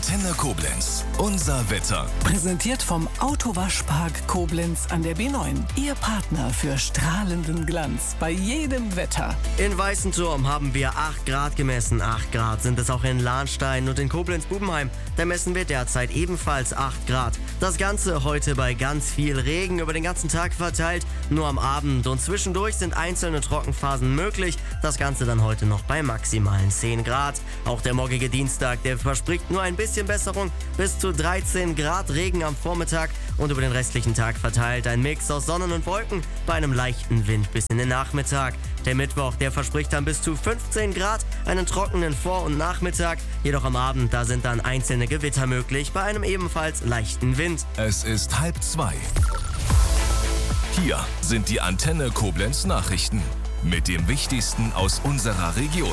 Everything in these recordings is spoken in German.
Antenne Koblenz. Unser Wetter. Präsentiert vom Autowaschpark Koblenz an der B9. Ihr Partner für strahlenden Glanz bei jedem Wetter. In Weißenturm haben wir 8 Grad gemessen. 8 Grad sind es auch in Lahnstein und in Koblenz-Bubenheim. Da messen wir derzeit ebenfalls 8 Grad. Das Ganze heute bei ganz viel Regen über den ganzen Tag verteilt, nur am Abend. Und zwischendurch sind einzelne Trockenphasen möglich. Das Ganze dann heute noch bei maximalen 10 Grad. Auch der morgige Dienstag, der verspricht nur ein bisschen Besserung. Bis zu 13 Grad Regen am Vormittag und über den restlichen Tag verteilt ein Mix aus Sonnen und Wolken bei einem leichten Wind bis in den Nachmittag. Der Mittwoch, der verspricht dann bis zu 15 Grad, einen trockenen Vor- und Nachmittag. Jedoch am Abend, da sind dann einzelne Gewitter möglich bei einem ebenfalls leichten Wind. Es ist 1:30. Hier sind die Antenne Koblenz Nachrichten mit dem Wichtigsten aus unserer Region.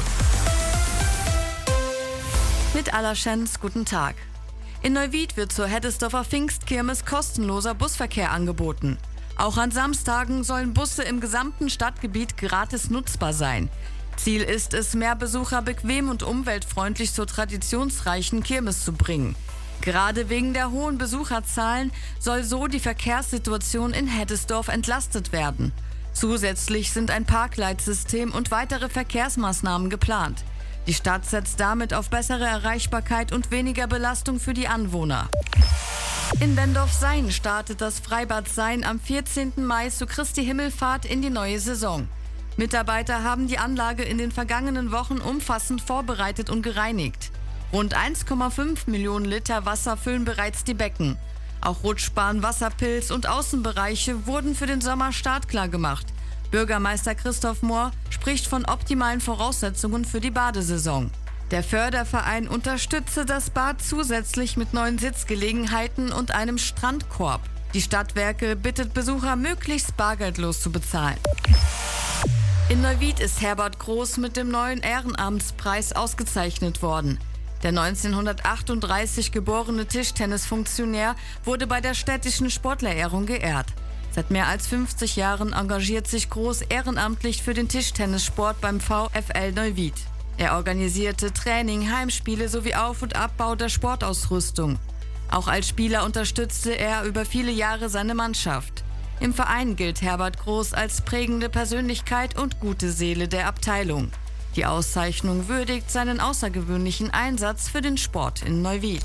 Mit Allerschens, guten Tag. In Neuwied wird zur Heddesdorfer Pfingstkirmes kostenloser Busverkehr angeboten. Auch an Samstagen sollen Busse im gesamten Stadtgebiet gratis nutzbar sein. Ziel ist es, mehr Besucher bequem und umweltfreundlich zur traditionsreichen Kirmes zu bringen. Gerade wegen der hohen Besucherzahlen soll so die Verkehrssituation in Heddesdorf entlastet werden. Zusätzlich sind ein Parkleitsystem und weitere Verkehrsmaßnahmen geplant. Die Stadt setzt damit auf bessere Erreichbarkeit und weniger Belastung für die Anwohner. In Wendorf-Sayn startet das Freibad Sayn am 14. Mai zu Christi Himmelfahrt in die neue Saison. Mitarbeiter haben die Anlage in den vergangenen Wochen umfassend vorbereitet und gereinigt. Rund 1,5 Millionen Liter Wasser füllen bereits die Becken. Auch Rutschbahn, Wasserpilz und Außenbereiche wurden für den Sommer startklar gemacht. Bürgermeister Christoph Mohr spricht von optimalen Voraussetzungen für die Badesaison. Der Förderverein unterstütze das Bad zusätzlich mit neuen Sitzgelegenheiten und einem Strandkorb. Die Stadtwerke bittet Besucher, möglichst bargeldlos zu bezahlen. In Neuwied ist Herbert Groß mit dem neuen Ehrenamtspreis ausgezeichnet worden. Der 1938 geborene Tischtennisfunktionär wurde bei der städtischen Sportlerehrung geehrt. Seit mehr als 50 Jahren engagiert sich Groß ehrenamtlich für den Tischtennissport beim VfL Neuwied. Er organisierte Training, Heimspiele sowie Auf- und Abbau der Sportausrüstung. Auch als Spieler unterstützte er über viele Jahre seine Mannschaft. Im Verein gilt Herbert Groß als prägende Persönlichkeit und gute Seele der Abteilung. Die Auszeichnung würdigt seinen außergewöhnlichen Einsatz für den Sport in Neuwied.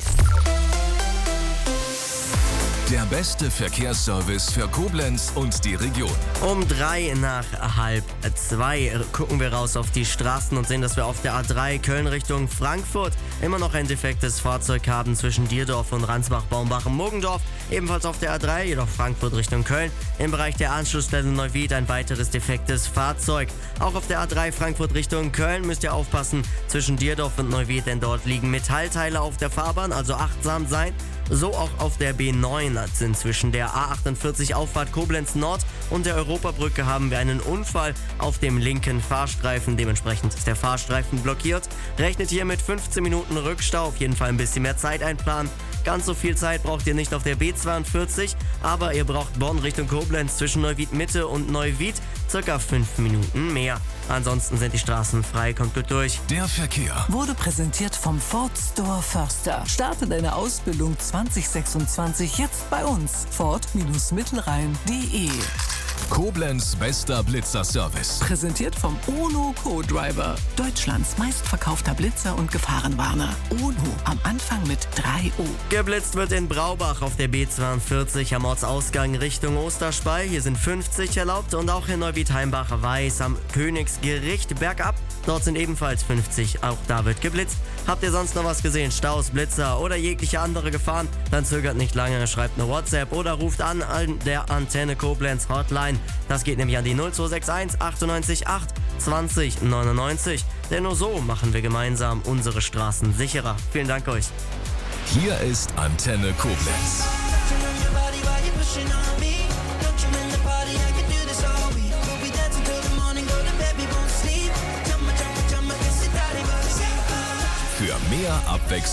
Der beste Verkehrsservice für Koblenz und die Region. Um 1:03 gucken wir raus auf die Straßen und sehen, dass wir auf der A3 Köln Richtung Frankfurt immer noch ein defektes Fahrzeug haben zwischen Dierdorf und Ransbach-Baumbach-Muggendorf. Ebenfalls auf der A3, jedoch Frankfurt Richtung Köln. Im Bereich der Anschlussstelle Neuwied ein weiteres defektes Fahrzeug. Auch auf der A3 Frankfurt Richtung Köln müsst ihr aufpassen zwischen Dierdorf und Neuwied, denn dort liegen Metallteile auf der Fahrbahn, also achtsam sein. So auch auf der B9 sind zwischen der A48 Auffahrt Koblenz Nord und der Europabrücke haben wir einen Unfall auf dem linken Fahrstreifen. Dementsprechend ist der Fahrstreifen blockiert. Rechnet hier mit 15 Minuten Rückstau, auf jeden Fall ein bisschen mehr Zeit einplanen. Ganz so viel Zeit braucht ihr nicht auf der B42, aber ihr braucht Bonn Richtung Koblenz zwischen Neuwied Mitte und Neuwied circa 5 Minuten mehr. Ansonsten sind die Straßen frei, kommt gut durch. Der Verkehr Wurde präsentiert vom Ford Store Förster. Starte deine Ausbildung 2026 jetzt bei uns. Ford-Mittelrhein.de. Koblenz bester Blitzerservice. Präsentiert vom Ono Co-Driver. Deutschlands meistverkaufter Blitzer und Gefahrenwarner. Ono am Anfang mit 3O. Geblitzt wird in Braubach auf der B42 am Ortsausgang Richtung Osterspey. Hier sind 50 erlaubt und auch in Neuwied-Heimbach-Weiß am Königsgericht bergab. Dort sind ebenfalls 50, auch da wird geblitzt. Habt ihr sonst noch was gesehen? Staus, Blitzer oder jegliche andere Gefahren? Dann zögert nicht lange, schreibt eine WhatsApp oder ruft an der Antenne Koblenz Hotline. Das geht nämlich an die 0261 98 8 20 99. Denn nur so machen wir gemeinsam unsere Straßen sicherer. Vielen Dank euch. Hier ist Antenne Koblenz. Für mehr Abwechslung